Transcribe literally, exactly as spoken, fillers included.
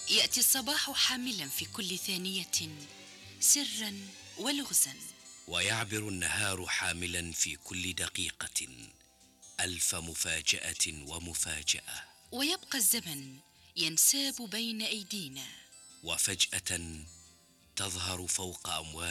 يأتي الصباح حاملا في كل ثانية سرا ولغزا، ويعبر النهار حاملا في كل دقيقة ألف مفاجأة ومفاجأة، ويبقى الزمن ينساب بين أيدينا، وفجأة تظهر فوق أمواج